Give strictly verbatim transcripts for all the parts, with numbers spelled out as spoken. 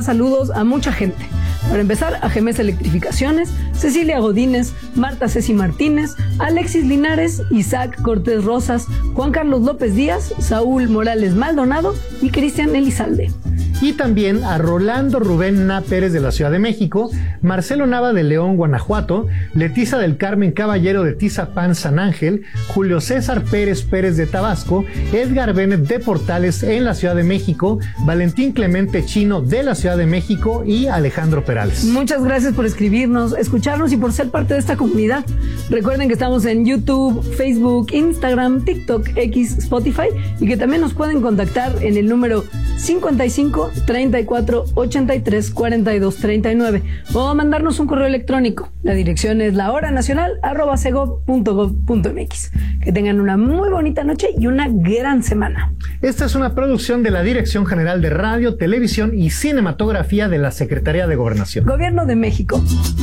saludos a mucha gente. Para empezar, a Gemesa Electrificaciones, Cecilia Godínez, Marta Ceci Martínez, Alexis Linares, Isaac Cortés Rosas, Juan Carlos López Díaz, Saúl Morales Maldonado y Cristian Elizalde. Y también a Rolando Rubén Na Pérez de la Ciudad de México, Marcelo Nava de León, Guanajuato, Leticia del Carmen Caballero de Tizapán, San Ángel, Julio César Pérez Pérez de Tabasco, Edgar Bennett de Portales en la Ciudad de México, Valentín Clemente Chino de la Ciudad de México y Alejandro Perales. Muchas gracias por escribirnos, escucharnos y por ser parte de esta comunidad. Recuerden que estamos en YouTube, Facebook, Instagram, TikTok, X, Spotify y que también nos pueden contactar en el número cincuenta y cinco, treinta y cuatro, ochenta y tres, cuarenta y dos, treinta y nueve o mandarnos un correo electrónico. La dirección es lahoranacional arroba segov punto gov punto mx. Que tengan una muy bonita noche y una gran semana. Esta es una producción de la Dirección General de Radio, Televisión y Cinematografía de la Secretaría de Gobernación. Gobierno de México.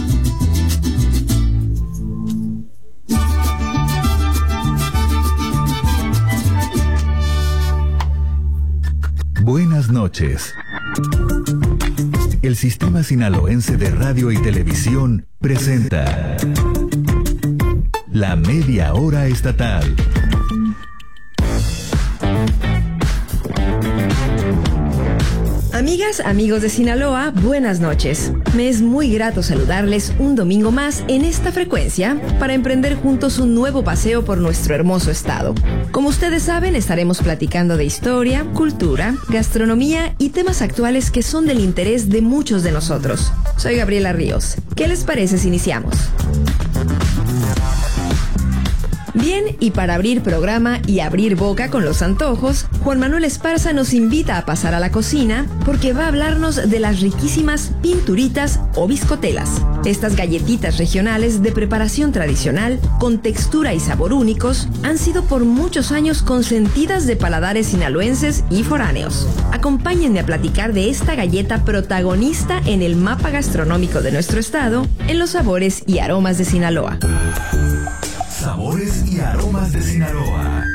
Buenas noches. El Sistema Sinaloense de Radio y Televisión presenta La Media Hora Estatal. Amigas, amigos de Sinaloa, buenas noches. Me es muy grato saludarles un domingo más en esta frecuencia para emprender juntos un nuevo paseo por nuestro hermoso estado. Como ustedes saben, estaremos platicando de historia, cultura, gastronomía y temas actuales que son del interés de muchos de nosotros. Soy Gabriela Ríos. ¿Qué les parece si iniciamos? Bien, y para abrir programa y abrir boca con los antojos, Juan Manuel Esparza nos invita a pasar a la cocina porque va a hablarnos de las riquísimas pinturitas o biscotelas. Estas galletitas regionales de preparación tradicional, con textura y sabor únicos, han sido por muchos años consentidas de paladares sinaloenses y foráneos. Acompáñenme a platicar de esta galleta protagonista en el mapa gastronómico de nuestro estado, en los sabores y aromas de Sinaloa. Sabores y aromas de Sinaloa.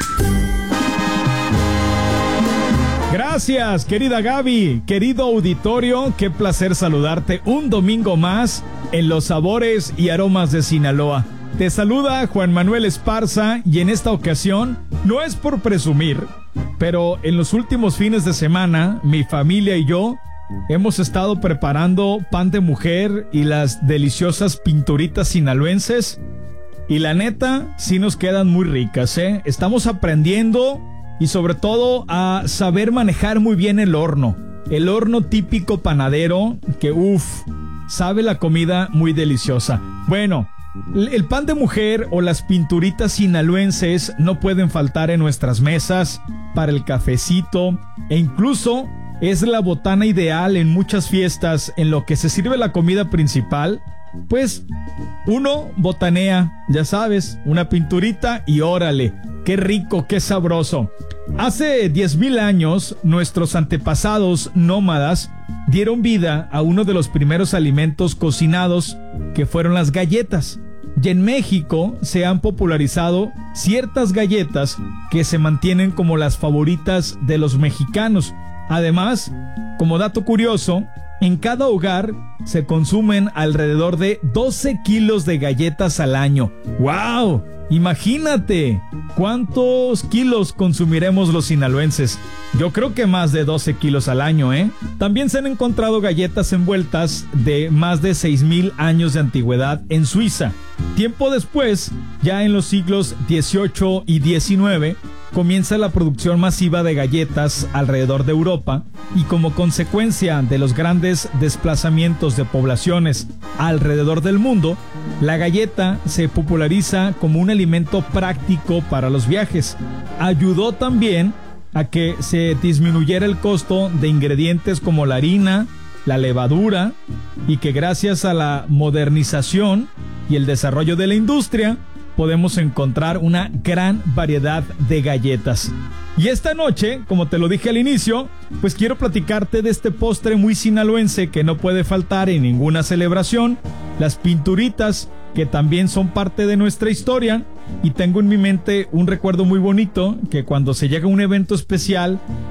Gracias, querida Gaby, querido auditorio, qué placer saludarte un domingo más en los sabores y aromas de Sinaloa. Te saluda Juan Manuel Esparza y en esta ocasión no es por presumir, pero en los últimos fines de semana mi familia y yo hemos estado preparando pan de mujer y las deliciosas pinturitas sinaloenses. Y la neta, sí nos quedan muy ricas, ¿eh? Estamos aprendiendo y sobre todo a saber manejar muy bien el horno. El horno típico panadero que, uff, sabe la comida muy deliciosa. Bueno, el pan de mujer o las pinturitas sinaloenses no pueden faltar en nuestras mesas para el cafecito e incluso es la botana ideal en muchas fiestas en lo que se sirve la comida principal. Pues uno botanea, ya sabes, una pinturita y órale, qué rico, qué sabroso. Hace diez mil años, nuestros antepasados nómadas dieron vida a uno de los primeros alimentos cocinados, que fueron las galletas. Y en México se han popularizado ciertas galletas que se mantienen como las favoritas de los mexicanos. Además, como dato curioso, en cada hogar se consumen alrededor de doce kilos de galletas al año. ¡Wow! Imagínate cuántos kilos consumiremos los sinaloenses. Yo creo que más de doce kilos al año, ¿eh? También se han encontrado galletas envueltas de más de seis mil años de antigüedad en Suiza. Tiempo después, ya en los siglos dieciocho y diecinueve, comienza la producción masiva de galletas alrededor de Europa y como consecuencia de los grandes desplazamientos de poblaciones alrededor del mundo, la galleta se populariza como un alimento práctico para los viajes. Ayudó también a que se disminuyera el costo de ingredientes como la harina, la levadura y que gracias a la modernización y el desarrollo de la industria podemos encontrar una gran variedad de galletas. Y esta noche, como te lo dije al inicio, pues quiero platicarte de este postre muy sinaloense que no puede faltar en ninguna celebración, las pinturitas, que también son parte de nuestra historia, y tengo en mi mente un recuerdo muy bonito, que cuando se llega a un evento especial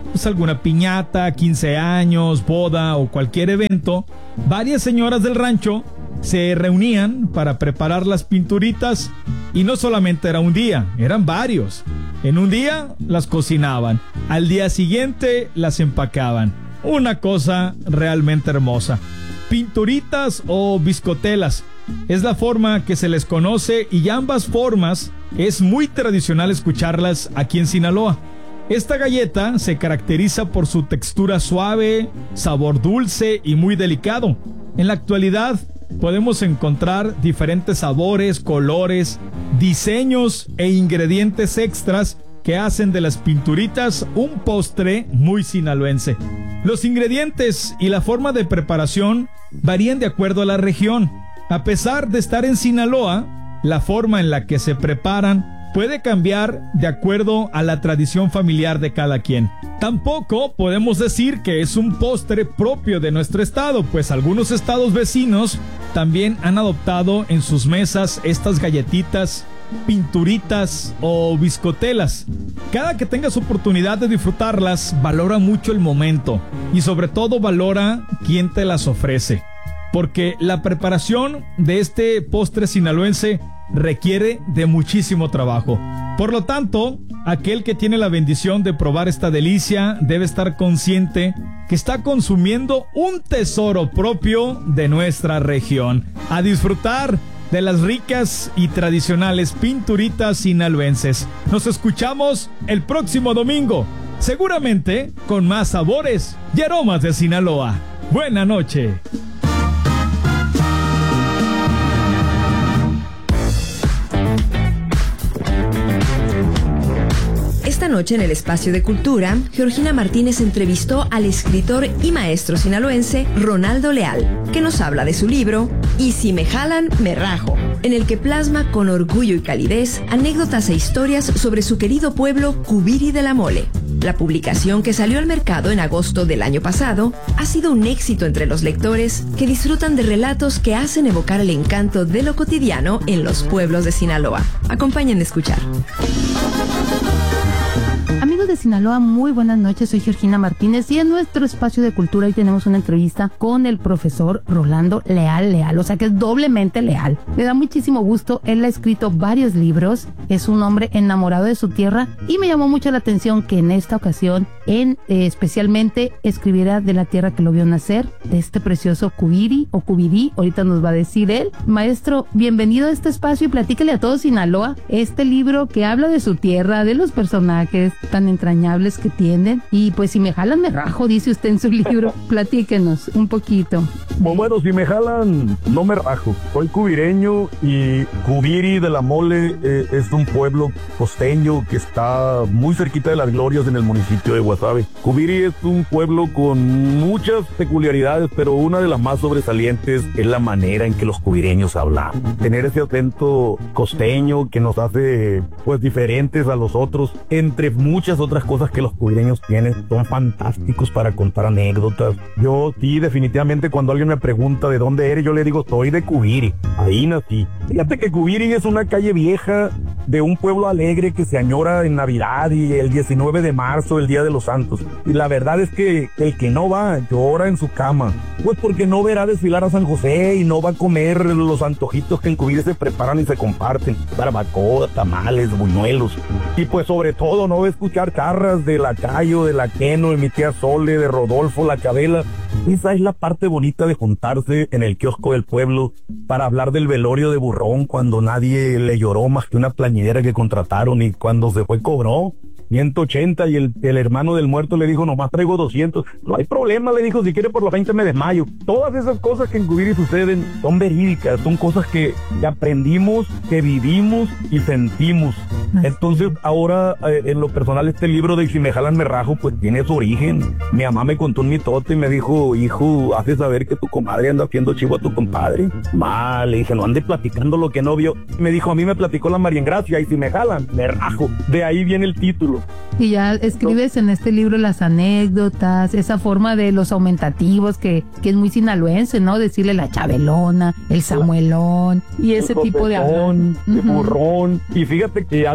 pues, alguna piñata, quince años, boda o cualquier evento, varias señoras del rancho se reunían para preparar las pinturitas y no solamente era un día, eran varios. En un día las cocinaban, al día siguiente las empacaban. Una cosa realmente hermosa. Pinturitas o biscotelas es la forma que se les conoce y ambas formas es muy tradicional escucharlas aquí en Sinaloa. Esta galleta se caracteriza por su textura suave, sabor dulce y muy delicado. En la actualidad podemos encontrar diferentes sabores, colores, diseños e ingredientes extras que hacen de las pinturitas un postre muy sinaloense. Los ingredientes y la forma de preparación varían de acuerdo a la región. A pesar de estar en Sinaloa, la forma en la que se preparan puede cambiar de acuerdo a la tradición familiar de cada quien. Tampoco podemos decir que es un postre propio de nuestro estado, pues algunos estados vecinos también han adoptado en sus mesas estas galletitas, pinturitas o biscotelas. Cada que tengas oportunidad de disfrutarlas, valora mucho el momento y sobre todo valora quién te las ofrece, porque la preparación de este postre sinaloense requiere de muchísimo trabajo. Por lo tanto, aquel que tiene la bendición de probar esta delicia debe estar consciente que está consumiendo un tesoro propio de nuestra región. A disfrutar de las ricas y tradicionales pinturitas sinaloenses. Nos escuchamos el próximo domingo, seguramente con más sabores y aromas de Sinaloa. Buena noche. Esta noche en el Espacio de Cultura, Georgina Martínez entrevistó al escritor y maestro sinaloense Ronaldo Leal, que nos habla de su libro Y si me jalan, me rajo, en el que plasma con orgullo y calidez anécdotas e historias sobre su querido pueblo Cubiri de la Mole. La publicación, que salió al mercado en agosto del año pasado, ha sido un éxito entre los lectores que disfrutan de relatos que hacen evocar el encanto de lo cotidiano en los pueblos de Sinaloa. Acompáñenme a escuchar. Amigos de Sinaloa, muy buenas noches, soy Georgina Martínez y en nuestro Espacio de Cultura hoy tenemos una entrevista con el profesor Rolando Leal Leal, o sea que es doblemente leal. Me da muchísimo gusto, él ha escrito varios libros, es un hombre enamorado de su tierra y me llamó mucho la atención que en esta ocasión, en eh, especialmente escribiera de la tierra que lo vio nacer, de este precioso Cubiri o Cubirí, ahorita nos va a decir él. Maestro, bienvenido a este espacio y platíquele a todo Sinaloa este libro que habla de su tierra, de los personajes tan entrañables que tienen y pues si me jalan me rajo, dice usted en su libro. Platíquenos un poquito. Bueno, si me jalan no me rajo. Soy cubireño y Cubiri de la Mole eh, es un pueblo costeño que está muy cerquita de las Glorias en el municipio de Guasave. Cubiri es un pueblo con muchas peculiaridades, pero una de las más sobresalientes es la manera en que los cubireños hablan. Tener ese acento costeño que nos hace pues diferentes a los otros, entre muchas otras cosas que los cubireños tienen, son fantásticos para contar anécdotas. Yo sí, definitivamente, cuando alguien me pregunta de dónde eres, yo le digo, soy de Cubiri, ahí nací. Fíjate que Cubiri es una calle vieja de un pueblo alegre que se añora en Navidad y el diecinueve de marzo, el Día de los Santos. Y la verdad es que el que no va llora en su cama, pues porque no verá desfilar a San José y no va a comer los antojitos que en Cubiri se preparan y se comparten, barbacoa, tamales, buñuelos, y pues sobre todo no va a escuchar charras de Lacayo, de la Queno, de mi tía Sole, de Rodolfo, la Chabela. Esa es la parte bonita de juntarse en el kiosco del pueblo para hablar del velorio de Burrón, cuando nadie le lloró más que una plañidera que contrataron, y cuando se fue cobró ciento ochenta y el, el hermano del muerto le dijo, nomás traigo doscientos. No hay problema, le dijo, si quiere por los veinte me desmayo. Todas esas cosas que en Cubiri suceden son verídicas, son cosas que, que aprendimos, que vivimos y sentimos. Entonces ahora eh, en lo personal este libro de Si me jalan me rajo pues tiene su origen. Mi mamá me contó un mitote y me dijo, hijo, hace saber que tu comadre anda haciendo chivo a tu compadre. Ma, le dije, no ande platicando lo que no vio. Me dijo, a mí me platicó la María Engracia y si me jalan me rajo. De ahí viene el título. Y ya escribes en este libro las anécdotas, esa forma de los aumentativos que, que es muy sinaloense, ¿no? Decirle la Chabelona, el Samuelón y ese tipo de hablar. El burrón. Y fíjate que algo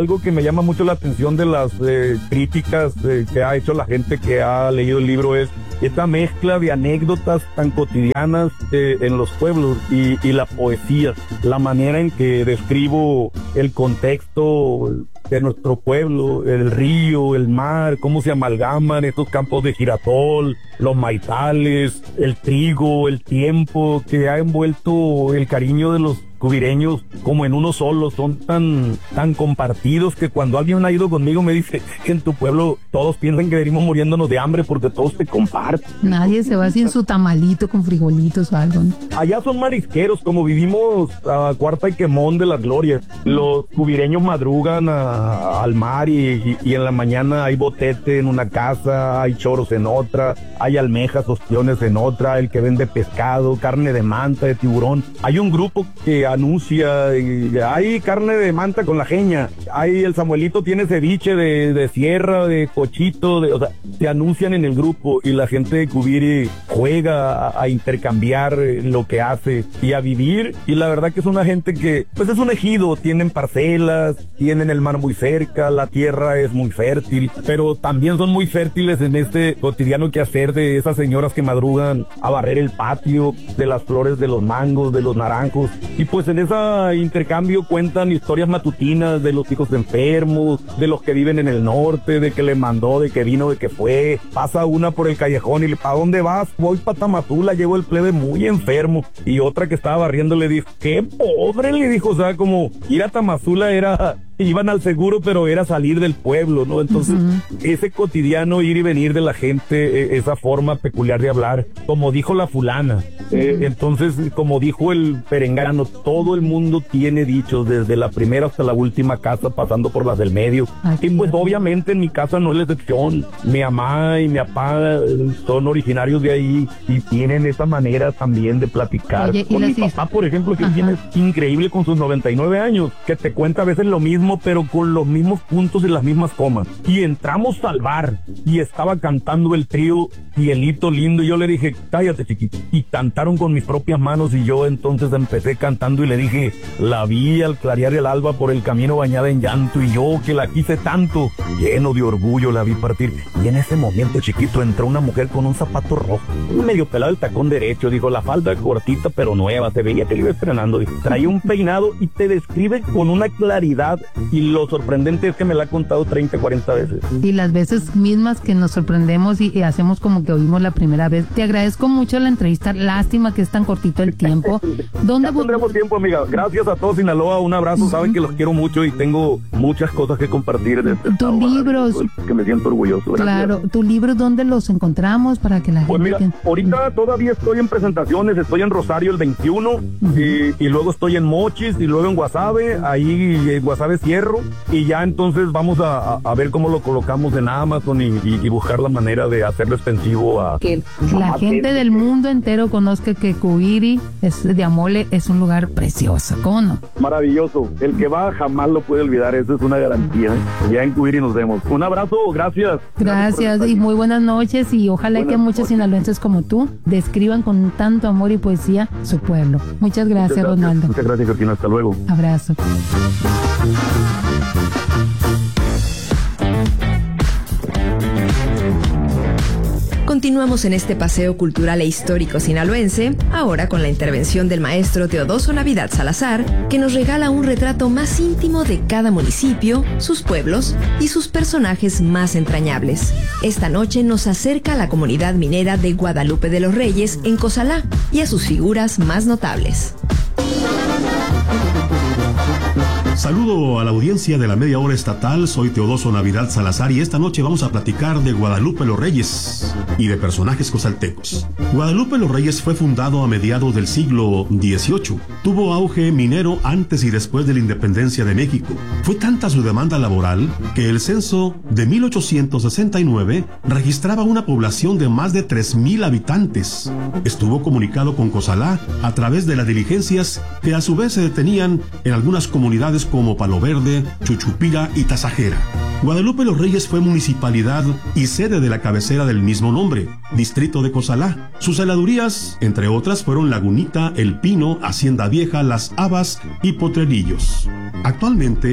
algo que me llama mucho la atención de las eh, críticas eh, que ha hecho la gente que ha leído el libro es esta mezcla de anécdotas tan cotidianas eh, en los pueblos y, y la poesía, la manera en que describo el contexto de nuestro pueblo, el río, el mar, cómo se amalgaman estos campos de girasol, los maizales, el trigo, el tiempo que ha envuelto el cariño de los cubireños como en uno solo, son tan, tan compartidos que cuando alguien ha ido conmigo me dice que en tu pueblo todos piensan que venimos muriéndonos de hambre porque todos te comparten. Nadie se va sin su tamalito con frijolitos o algo, ¿no? Allá son marisqueros, como vivimos a Cuarta y Quemón de las Glorias. Los cubireños madrugan a, al mar y, y, y en la mañana hay botete en una casa, hay choros en otra, hay almejas, ostiones en otra, el que vende pescado, carne de manta, de tiburón. Hay un grupo que anuncia, y hay carne de manta con la jeña, hay el Samuelito tiene ceviche de, de sierra, de cochito, de, o sea, se anuncian en el grupo y la gente de Cubiri juega a, a intercambiar lo que hace y a vivir, y la verdad que es una gente que, pues es un ejido, tienen parcelas, tienen el mar muy cerca, la tierra es muy fértil, pero también son muy fértiles en este cotidiano quehacer de esas señoras que madrugan a barrer el patio, de las flores de los mangos, de los naranjos, y pues en ese intercambio cuentan historias matutinas de los hijos enfermos, de los que viven en el norte, de que le mandó, de que vino, de que fue. Pasa una por el callejón y le, ¿a dónde vas? Voy para Tamazula, llevo el plebe muy enfermo. Y otra que estaba barriendo le dijo, qué pobre, le dijo, o sea, como ir a Tamazula era... iban al seguro, pero era salir del pueblo, ¿no? Entonces, uh-huh. ese cotidiano ir y venir de la gente, eh, esa forma peculiar de hablar, como dijo la fulana, uh-huh. eh, entonces, como dijo el perengano, todo el mundo tiene dichos, desde la primera hasta la última casa, pasando por las del medio. Aquí. Y pues, obviamente, en mi casa no es la excepción. Mi mamá y mi papá son originarios de ahí y tienen esa manera también de platicar. Oye, con mi papá, por ejemplo, que tiene increíble con sus noventa y nueve años, que te cuenta a veces lo mismo, pero con los mismos puntos y las mismas comas. Y entramos al bar y estaba cantando el trío Cielito Lindo y yo le dije, cállate chiquito. Y cantaron con mis propias manos y yo entonces empecé cantando y le dije, la vi al clarear el alba por el camino bañada en llanto y yo que la quise tanto, lleno de orgullo la vi partir. Y en ese momento chiquito entró una mujer con un zapato rojo, medio pelado el tacón derecho, dijo, la falda cortita pero nueva, se veía que le iba estrenando, dijo, traía un peinado y te describe con una claridad. Y lo sorprendente es que me la ha contado treinta, cuarenta veces. Y las veces mismas que nos sorprendemos y, y hacemos como que oímos la primera vez. Te agradezco mucho la entrevista. Lástima que es tan cortito el tiempo. ¿Dónde ya tendremos tiempo, amiga. Gracias a todos, Sinaloa. Un abrazo. Uh-huh. Saben que los quiero mucho y tengo muchas cosas que compartir. De este tus libros. Que me siento orgulloso. Gracias. Claro. ¿Tus libros dónde los encontramos para que la pues gente... Pues mira, que... ahorita todavía estoy en presentaciones. Estoy en Rosario el veintiuno uh-huh. y, y luego estoy en Mochis y luego en Guasave. Ahí en Guasave cierro. Y ya entonces vamos a, a, a ver cómo lo colocamos en Amazon y, y, y buscar la manera de hacerlo extensivo a... Que la a gente del mundo entero conozca que Cubiri es, de Amole es un lugar precioso, ¿cómo no? Maravilloso. El que va jamás lo puede olvidar, eso es una garantía. Ya en Cubiri nos vemos. Un abrazo, gracias. Gracias, gracias y muy buenas noches y ojalá buenas que muchos noches. Sinaloenses como tú describan con tanto amor y poesía su pueblo. Muchas gracias, Muchas gracias. Ronaldo. Muchas gracias, Georgina. Hasta luego. Abrazo. Continuamos en este paseo cultural e histórico sinaloense, ahora con la intervención del maestro Teodoso Navidad Salazar, que nos regala un retrato más íntimo de cada municipio, sus pueblos y sus personajes más entrañables. Esta noche nos acerca a la comunidad minera de Guadalupe de los Reyes en Cozalá y a sus figuras más notables. Saludo a la audiencia de la Media Hora Estatal, soy Teodoso Navidad Salazar y esta noche vamos a platicar de Guadalupe los Reyes y de personajes cozaltecos. Guadalupe los Reyes fue fundado a mediados del siglo dieciocho. Tuvo auge minero antes y después de la independencia de México. Fue tanta su demanda laboral que el censo de mil ochocientos sesenta y nueve registraba una población de más de tres mil habitantes. Estuvo comunicado con Cozalá a través de las diligencias que a su vez se detenían en algunas comunidades como Palo Verde, Chuchupira y Tasajera. Guadalupe los Reyes fue municipalidad y sede de la cabecera del mismo nombre, distrito de Cozalá. Sus heladurías, entre otras, fueron Lagunita, El Pino, Hacienda Vieja, Las Habas y Potrerillos. Actualmente,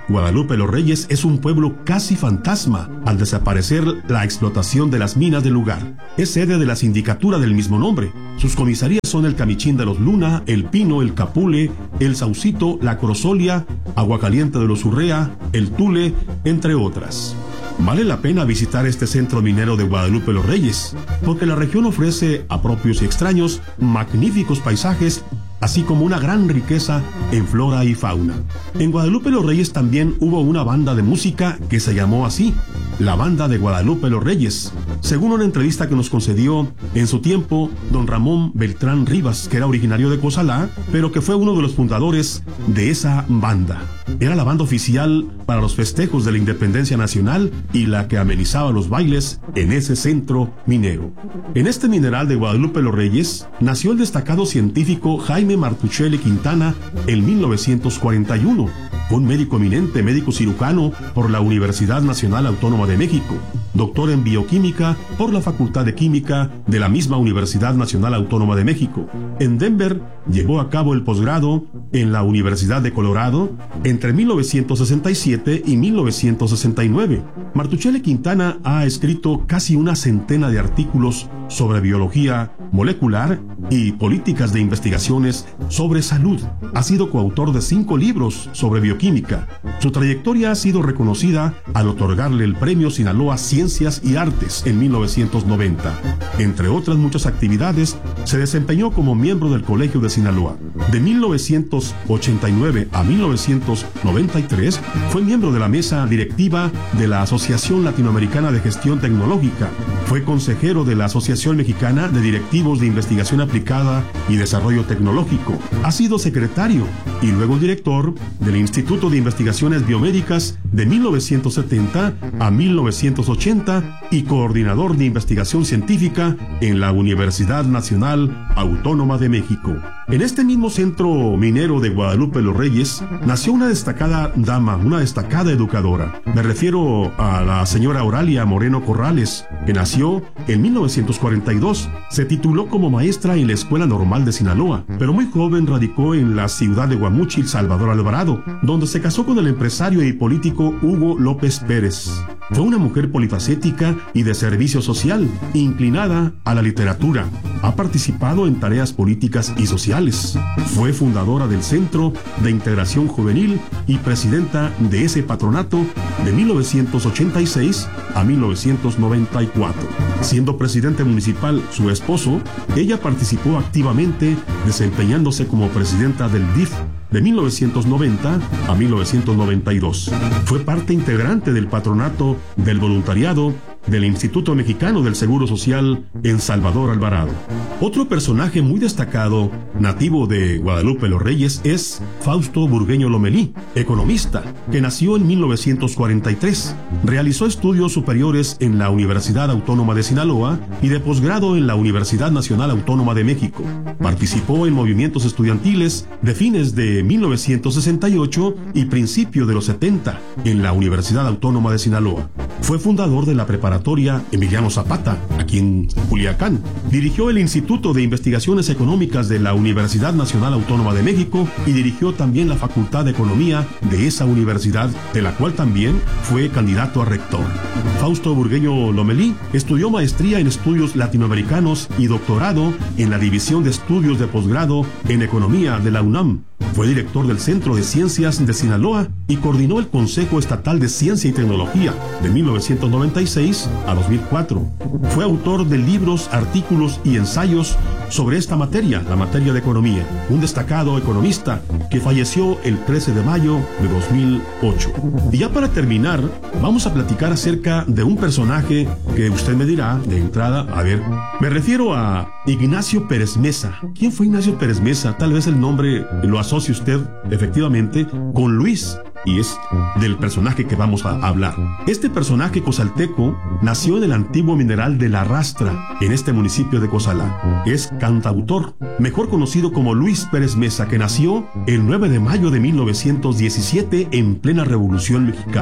Guadalupe Los Reyes es un pueblo casi fantasma al desaparecer la explotación de las minas del lugar. Es sede de la sindicatura del mismo nombre. Sus comisarías son el Camichín de los Luna, el Pino, el Capule, el Saucito, la Crosolia, Aguacaliente de los Urrea, el Tule, entre otras. Vale la pena visitar este centro minero de Guadalupe Los Reyes, porque la región ofrece a propios y extraños magníficos paisajes, así como una gran riqueza en flora y fauna. En Guadalupe Los Reyes también hubo una banda de música que se llamó así, la Banda de Guadalupe Los Reyes, según una entrevista que nos concedió en su tiempo don Ramón Beltrán Rivas, que era originario de Cozalá, pero que fue uno de los fundadores de esa banda. Era la banda oficial para los festejos de la independencia nacional y la que amenizaba los bailes en ese centro minero. En este mineral de Guadalupe Los Reyes nació el destacado científico Jaime Martuchelli Quintana en mil novecientos cuarenta y uno. Fue un médico eminente, médico cirujano por la Universidad Nacional Autónoma de México, doctor en bioquímica por la Facultad de Química de la misma Universidad Nacional Autónoma de México. En Denver llevó a cabo el posgrado en la Universidad de Colorado entre mil novecientos sesenta y siete y mil novecientos sesenta y nueve. Martuchelli Quintana ha escrito casi una centena de artículos sobre biología molecular y políticas de investigaciones sobre salud. Ha sido coautor de cinco libros sobre bioquímica. Su trayectoria ha sido reconocida al otorgarle el Premio Sinaloa Ciencias y Artes en mil novecientos noventa. Entre otras muchas actividades, se desempeñó como miembro del Colegio de Sinaloa. De mil novecientos ochenta y nueve a mil novecientos noventa y tres fue miembro de la mesa directiva de la Asociación Latinoamericana de Gestión Tecnológica. Fue consejero de la Asociación Mexicana de Directivos de Investigación Aplicada y Desarrollo Tecnológico. Ha sido secretario y luego director del Instituto de Investigaciones Biomédicas de mil novecientos setenta a mil novecientos ochenta y coordinador de investigación científica en la Universidad Nacional Autónoma de México. En este mismo centro minero de Guadalupe Los Reyes nació una destacada dama, una destacada educadora. Me refiero a la señora Oralia Moreno Corrales, que nació en mil novecientos cuarenta y dos. Se tituló como maestra en la Escuela Normal de Sinaloa, pero muy joven radicó en la ciudad de Guamúchil, Salvador Alvarado, donde se casó con el empresario y político Hugo López Pérez. Fue una mujer polifacética y de servicio social, inclinada a la literatura. Ha participado en tareas políticas y sociales. Fue fundadora del Centro de Integración Juvenil y presidenta de ese patronato de mil novecientos ochenta y seis a mil novecientos noventa y cuatro. Siendo presidente municipal su esposo, ella participó activamente desempeñándose como presidenta del D I F de mil novecientos noventa a mil novecientos noventa y dos. Fue parte integrante del patronato del voluntariado del Instituto Mexicano del Seguro Social en Salvador Alvarado. Otro personaje muy destacado, nativo de Guadalupe Los Reyes, es Fausto Burgueño Lomelí, economista, que nació en mil novecientos cuarenta y tres. Realizó estudios superiores en la Universidad Autónoma de Sinaloa y de posgrado en la Universidad Nacional Autónoma de México. Participó en movimientos estudiantiles de fines de mil novecientos sesenta y ocho y principio de los setenta en la Universidad Autónoma de Sinaloa. Fue fundador de la preparatoria Emiliano Zapata, aquí en Culiacán. Dirigió el Instituto de Investigaciones Económicas de la Universidad Nacional Autónoma de México y dirigió también la Facultad de Economía de esa universidad, de la cual también fue candidato a rector. Fausto Burgueño Lomelí estudió maestría en estudios latinoamericanos y doctorado en la División de Estudios de Posgrado en Economía de la UNAM. Fue director del Centro de Ciencias de Sinaloa y coordinó el Consejo Estatal de Ciencia y Tecnología de mil novecientos noventa y seis a dos mil cuatro. Fue autor de libros, artículos y ensayos sobre esta materia, la materia de economía. Un destacado economista que falleció el trece de mayo de dos mil ocho. Y ya para terminar, vamos a platicar acerca de un personaje que usted me dirá de entrada, a ver, me refiero a Ignacio Pérez Mesa. ¿Quién fue Ignacio Pérez Mesa? Tal vez el nombre lo asocie usted efectivamente con Luis, y es del personaje que vamos a hablar. Este personaje cozalteco nació en el antiguo mineral de La Rastra, en este municipio de Cozalá. Es cantautor, mejor conocido como Luis Pérez Mesa, que nació el nueve de mayo de mil novecientos diecisiete en plena Revolución Mexicana.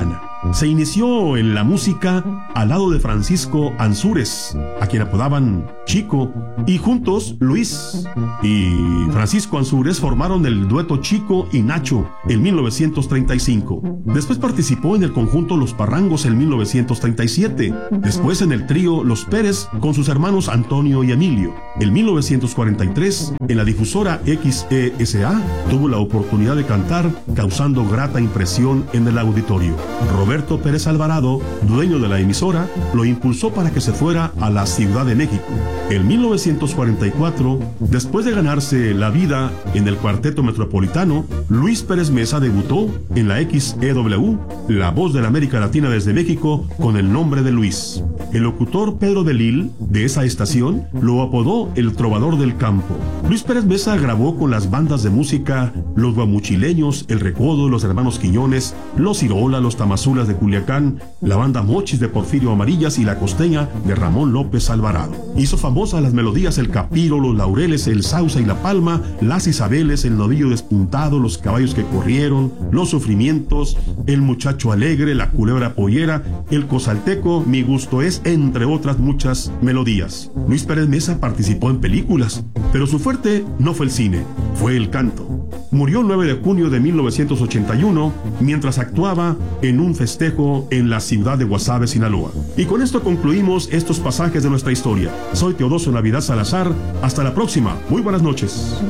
Se inició en la música al lado de Francisco Ansúrez, a quien apodaban Chico, y juntos Luis y Francisco Ansúrez formaron el dueto Chico y Nacho en mil novecientos treinta y cinco. Después participó en el conjunto Los Parrangos en mil novecientos treinta y siete. Después en el trío Los Pérez con sus hermanos Antonio y Emilio. En mil novecientos cuarenta y tres, en la difusora X E S A, tuvo la oportunidad de cantar, causando grata impresión en el auditorio. Roberto Pérez Alvarado, dueño de la emisora, lo impulsó para que se fuera a la Ciudad de México. En mil novecientos cuarenta y cuatro, después de ganarse la vida en el Cuarteto Metropolitano, Luis Pérez Mesa debutó en la X E W, la voz de la América Latina desde México, con el nombre de Luis. El locutor Pedro de Lille, de esa estación, lo apodó el Trovador del Campo. Luis Pérez Mesa grabó con las bandas de música Los Guamuchileños, El Recodo, Los Hermanos Quiñones, Los Irola, Los Tamazulas de Culiacán, la banda Mochis de Porfirio Amarillas y La Costeña de Ramón López Alvarado. Hizo famosas las melodías El Capiro, Los Laureles, El Sausa y La Palma, Las Isabeles, El Novillo Despuntado, Los Caballos que Corrieron, Los Sufrimientos, El Muchacho Alegre, La Culebra Pollera, El Cozalteco, Mi Gusto Es, entre otras muchas melodías. Luis Pérez Mesa participó en películas, pero su fuerte no fue el cine, fue el canto. Murió el nueve de junio de mil novecientos ochenta y uno mientras actuaba en un festejo en la ciudad de Guasave, Sinaloa. Y con esto concluimos estos pasajes de nuestra historia. Soy Teodoso Navidad Salazar. Hasta la próxima. Muy buenas noches.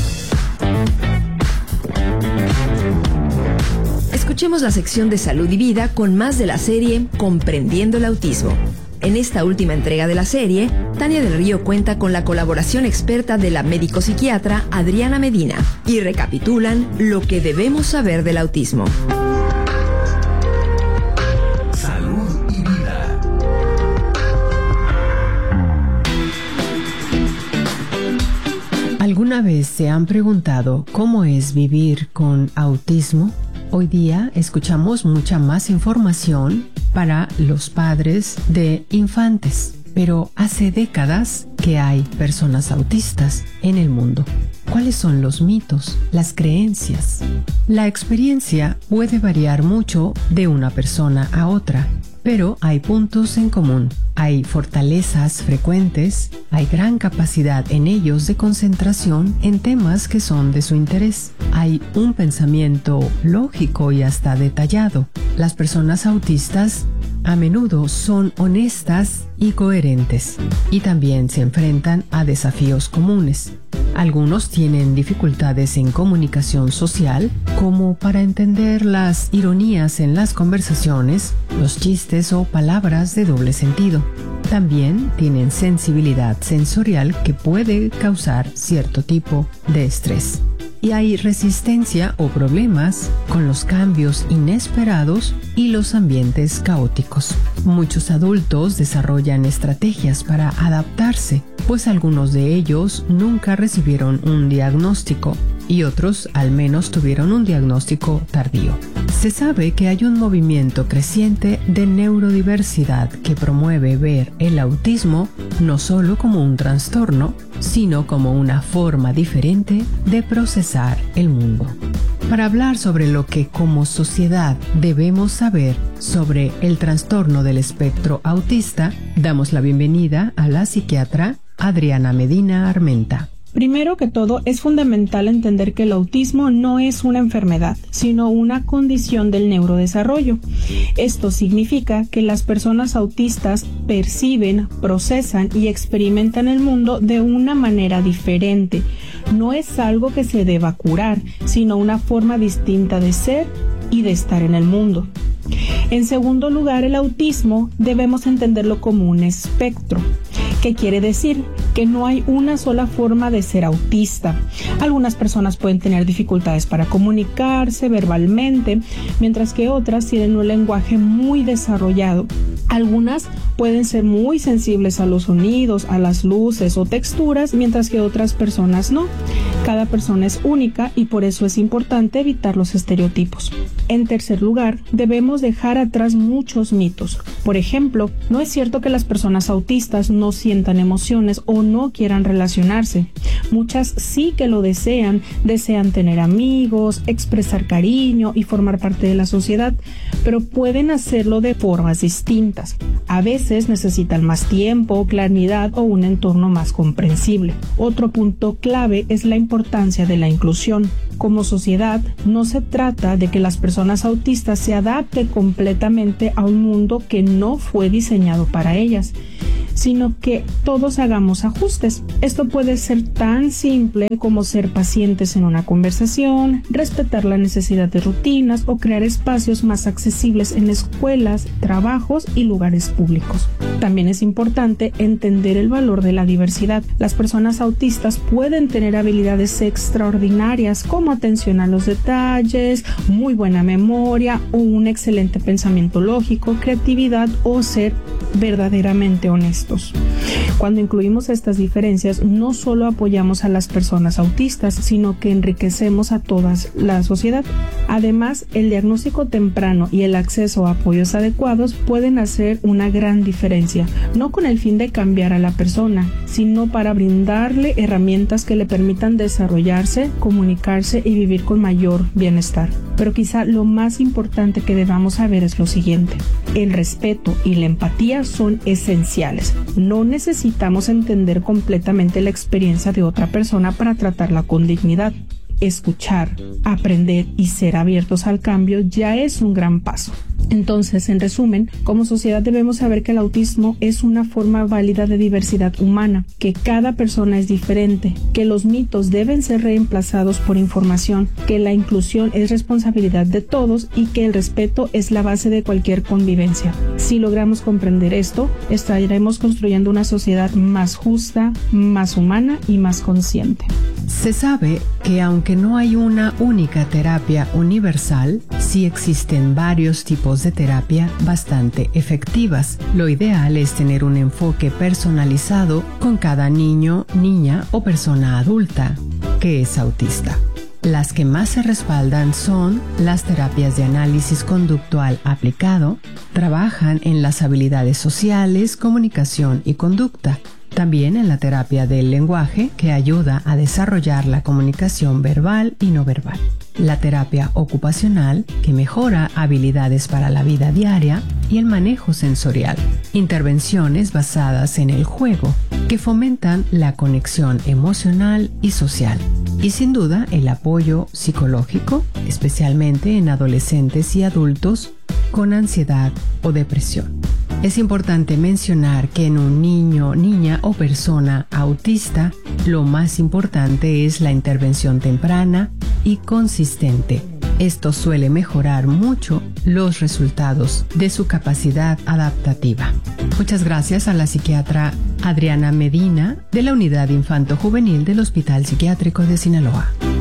Escuchemos la sección de Salud y Vida con más de la serie Comprendiendo el Autismo. En esta última entrega de la serie, Tania del Río cuenta con la colaboración experta de la médico psiquiatra Adriana Medina y recapitulan lo que debemos saber del autismo. Salud y Vida. ¿Alguna vez se han preguntado cómo es vivir con autismo? Hoy día escuchamos mucha más información para los padres de infantes, pero hace décadas que hay personas autistas en el mundo. ¿Cuáles son los mitos, las creencias? La experiencia puede variar mucho de una persona a otra, pero hay puntos en común. Hay fortalezas frecuentes, hay gran capacidad en ellos de concentración en temas que son de su interés. Hay un pensamiento lógico y hasta detallado. Las personas autistas a menudo son honestas y coherentes, y también se enfrentan a desafíos comunes. Algunos tienen dificultades en comunicación social, como para entender las ironías en las conversaciones, los chistes o palabras de doble sentido. También tienen sensibilidad sensorial que puede causar cierto tipo de estrés. Y hay resistencia o problemas con los cambios inesperados y los ambientes caóticos. Muchos adultos desarrollan estrategias para adaptarse, pues algunos de ellos nunca recibieron un diagnóstico y otros al menos tuvieron un diagnóstico tardío. Se sabe que hay un movimiento creciente de neurodiversidad que promueve ver el autismo no solo como un trastorno, sino como una forma diferente de procesar el mundo. Para hablar sobre lo que como sociedad debemos saber sobre el trastorno del espectro autista, damos la bienvenida a la psiquiatra Adriana Medina Armenta. Primero que todo, es fundamental entender que el autismo no es una enfermedad, sino una condición del neurodesarrollo. Esto significa que las personas autistas perciben, procesan y experimentan el mundo de una manera diferente. No es algo que se deba curar, sino una forma distinta de ser y de estar en el mundo. En segundo lugar, el autismo debemos entenderlo como un espectro. ¿Qué quiere decir? Que no hay una sola forma de ser autista. Algunas personas pueden tener dificultades para comunicarse verbalmente, mientras que otras tienen un lenguaje muy desarrollado. Algunas pueden ser muy sensibles a los sonidos, a las luces o texturas, mientras que otras personas no. Cada persona es única y por eso es importante evitar los estereotipos. En tercer lugar, debemos dejar atrás muchos mitos. Por ejemplo, no es cierto que las personas autistas no sientan emociones o no quieran relacionarse. Muchas sí que lo desean, desean tener amigos, expresar cariño y formar parte de la sociedad, pero pueden hacerlo de formas distintas. A veces necesitan más tiempo, claridad o un entorno más comprensible. Otro punto clave es la importancia de la inclusión. Como sociedad, no se trata de que las personas autistas se adapten completamente a un mundo que no fue diseñado para ellas, sino que todos hagamos ajustes. Esto puede ser tan simple como ser pacientes en una conversación, respetar la necesidad de rutinas o crear espacios más accesibles en escuelas, trabajos y lugares públicos. También es importante entender el valor de la diversidad. Las personas autistas pueden tener habilidades extraordinarias como atención a los detalles, muy buena memoria o un excelente pensamiento lógico, creatividad o ser verdaderamente honestos. Cuando incluimos estas diferencias, no solo apoyamos a las personas autistas, sino que enriquecemos a toda la sociedad. Además, el diagnóstico temprano y el acceso a apoyos adecuados pueden hacer una gran diferencia, no con el fin de cambiar a la persona, sino para brindarle herramientas que le permitan desarrollarse, comunicarse y vivir con mayor bienestar. Pero quizá lo más importante que debamos saber es lo siguiente: el respeto y la empatía son esenciales. No necesitamos entender completamente la experiencia de otra persona para tratarla con dignidad. Escuchar, aprender y ser abiertos al cambio ya es un gran paso. Entonces, en resumen, como sociedad debemos saber que el autismo es una forma válida de diversidad humana, que cada persona es diferente, que los mitos deben ser reemplazados por información, que la inclusión es responsabilidad de todos y que el respeto es la base de cualquier convivencia. Si logramos comprender esto, estaremos construyendo una sociedad más justa, más humana y más consciente. Se sabe que aunque no hay una única terapia universal, sí existen varios tipos de terapia bastante efectivas. Lo ideal es tener un enfoque personalizado con cada niño, niña o persona adulta que es autista. Las que más se respaldan son las terapias de análisis conductual aplicado, trabajan en las habilidades sociales, comunicación y conducta. También en la terapia del lenguaje, que ayuda a desarrollar la comunicación verbal y no verbal. La terapia ocupacional, que mejora habilidades para la vida diaria y el manejo sensorial. Intervenciones basadas en el juego, que fomentan la conexión emocional y social. Y sin duda, el apoyo psicológico, especialmente en adolescentes y adultos con ansiedad o depresión. Es importante mencionar que en un niño, niña o persona autista, lo más importante es la intervención temprana y consistente. Esto suele mejorar mucho los resultados de su capacidad adaptativa. Muchas gracias a la psiquiatra Adriana Medina de la Unidad Infanto-Juvenil del Hospital Psiquiátrico de Sinaloa.